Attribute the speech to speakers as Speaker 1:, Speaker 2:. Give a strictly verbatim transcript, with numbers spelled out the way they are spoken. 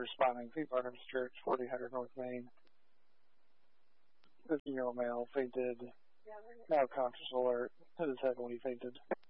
Speaker 1: responding. Saint Barnabas Church, fourteen hundred North Main. fifteen-year-old male fainted. Now conscious alert. Hit his head when he fainted.